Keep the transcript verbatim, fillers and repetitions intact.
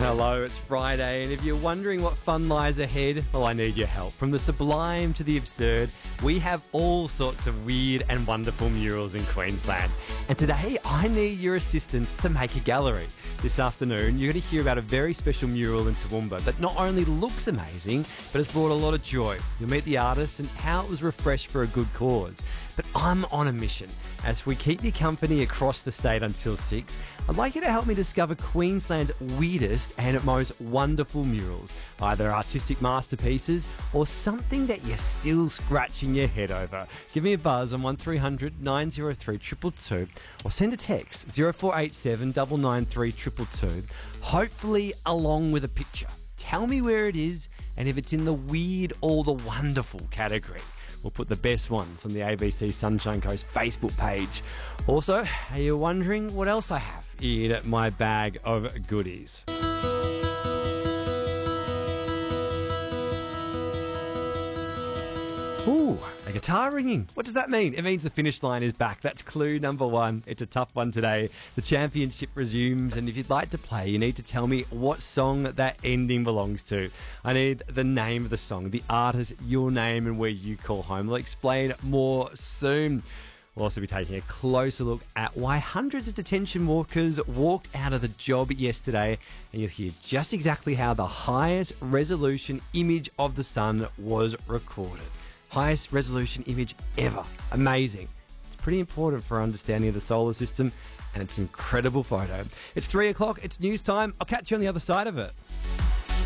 Hello, it's Friday, and if you're wondering what fun lies ahead, well, I need your help. From the sublime to the absurd, we have all sorts of weird and wonderful murals in Queensland. And today, I need your assistance to make a gallery. This afternoon, you're going to hear about a very special mural in Toowoomba that not only looks amazing, but has brought a lot of joy. You'll meet the artist and how it was refreshed for a good cause. But I'm on a mission. As we keep you company across the state until six, I'd like you to help me discover Queensland's weirdest and most wonderful murals, either artistic masterpieces or something that you're still scratching your head over. Give me a buzz on one three hundred nine oh three two two two or send a text zero four eight seven nine nine three two two two, hopefully along with a picture. Tell me where it is and if it's in the weird or the wonderful category. We'll put the best ones on the A B C Sunshine Coast Facebook page. Also, are you wondering what else I have in my bag of goodies? Ooh, a guitar ringing. What does that mean? It means the finish line is back. That's clue number one. It's a tough one today. The championship resumes, and if you'd like to play, you need to tell me what song that ending belongs to. I need the name of the song, the artist, your name, and where you call home. I'll explain more soon. We'll also be taking a closer look at why hundreds of detention workers walked out of the job yesterday, and you'll hear just exactly how the highest resolution image of the sun was recorded. Highest resolution image ever. Amazing. It's pretty important for our understanding of the solar system, and it's an incredible photo. It's three o'clock, it's news time. I'll catch you on the other side of it.